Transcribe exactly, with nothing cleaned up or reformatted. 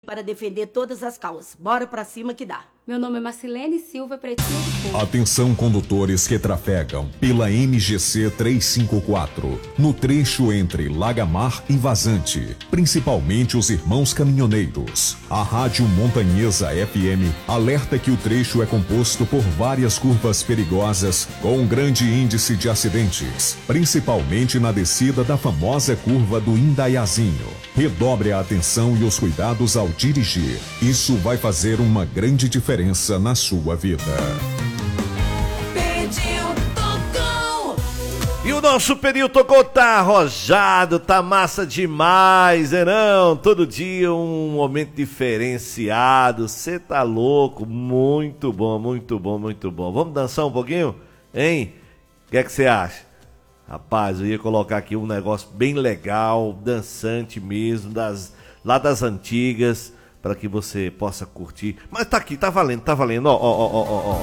para defender todas as causas. Bora pra cima que dá. Meu nome é Marcilene Silva, pretinha de cor. Atenção, condutores que trafegam pela M G C trezentos e cinquenta e quatro, no trecho entre Lagamar e Vazante, principalmente os irmãos caminhoneiros. A Rádio Montanhesa F M alerta que o trecho é composto por várias curvas perigosas com um grande índice de acidentes, principalmente na descida da famosa curva do Indaiazinho. Redobre a atenção e os cuidados ao dirigir. Isso vai fazer uma grande diferença na sua vida. Pediu, tocou. E o nosso Pediu Tocou tá arrojado, tá massa demais, é não? Todo dia um momento diferenciado, cê tá louco, muito bom, muito bom, muito bom. Vamos dançar um pouquinho? Hein? O que é que você acha? Rapaz, eu ia colocar aqui um negócio bem legal, dançante mesmo, das, lá das antigas, para que você possa curtir. Mas tá aqui, tá valendo, tá valendo, ó, ó, ó, ó, ó.